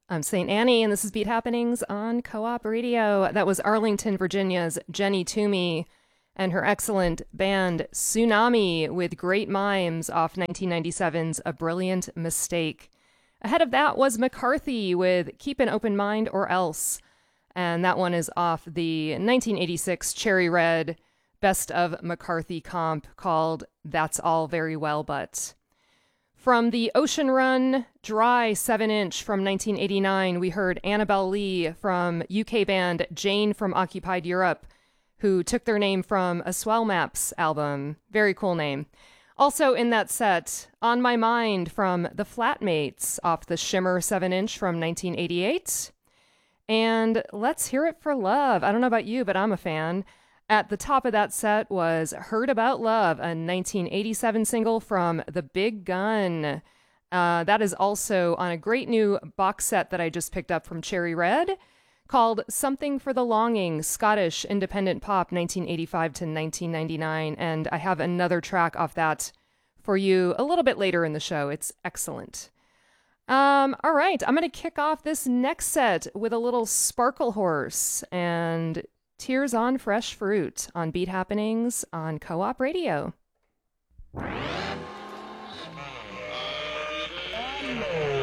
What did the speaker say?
I'm St. Annie, and this is Beat Happenings on Co-op Radio. That was Arlington, Virginia's Jenny Toomey and her excellent band Tsunami with Great Mimes off 1997's A Brilliant Mistake. Ahead of that was McCarthy with Keep an Open Mind or Else, and that one is off the 1986 Cherry Red Best of McCarthy comp called That's All Very Well But. From the Ocean Run Dry 7-inch from 1989, we heard Annabelle Lee from UK band Jane from Occupied Europe, who took their name from a Swell Maps album. Very cool name. Also in that set, On My Mind from The Flatmates off the Shimmer 7-inch from 1988. And Let's Hear It for Love. I don't know about you, but I'm a fan. At the top of that set was Heard About Love, a 1987 single from The Big Gun. That is also on a great new box set that I just picked up from Cherry Red called Something for the Longing, Scottish Independent Pop 1985 to 1999. And I have another track off that for you a little bit later in the show. It's excellent. All right, I'm going to kick off this next set with a little Sparkle Horse and Tears on Fresh Fruit on Beat Happenings on Co-op Radio.